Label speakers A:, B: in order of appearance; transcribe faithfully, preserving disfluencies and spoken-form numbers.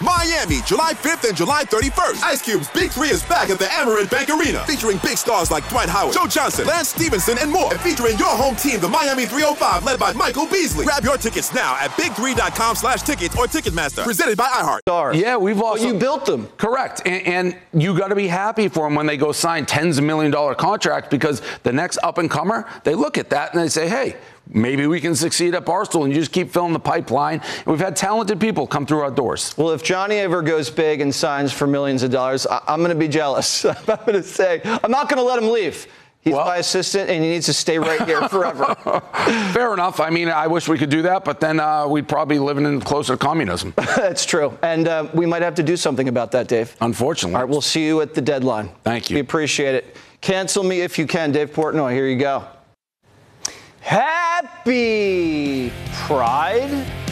A: Miami, July fifth and July thirty-first. Ice Cube's Big Three is back at the Amerant Bank Arena, featuring big stars like Dwight Howard, Joe Johnson, Lance Stevenson, and more. And featuring your home team, the Miami three oh five, led by Michael Beasley. Grab your tickets now at big three dot com slash tickets or Ticketmaster. Presented by iHeart.
B: Yeah, we've also...
C: Well, you built them.
B: Correct. And, and you got to be happy for them when they go sign tens of million dollar contracts, because the next up-and-comer, they look at that and they say, hey, maybe we can succeed at Barstool, and you just keep filling the pipeline. And we've had talented people come through our doors.
C: Well, if Johnny ever goes big and signs for millions of dollars, I- I'm going to be jealous. I'm going to say, I'm not going to let him leave. He's well, my assistant, and he needs to stay right here forever.
B: Fair enough. I mean, I wish we could do that, but then uh, we'd probably be living in closer to communism.
C: That's true. And uh, we might have to do something about that, Dave.
B: Unfortunately.
C: All right, we'll see you at the deadline.
B: Thank you.
C: We appreciate it. Cancel me if you can, Dave Portnoy. Here you go. Happy Pride.